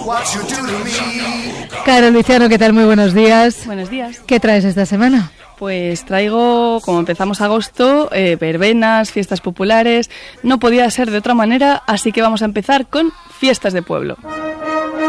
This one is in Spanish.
Carol Luciano, ¿qué tal? Muy buenos días. Buenos días. ¿Qué traes esta semana? Pues traigo, como empezamos agosto, verbenas, fiestas populares. No podía ser de otra manera, así que vamos a empezar con fiestas de pueblo.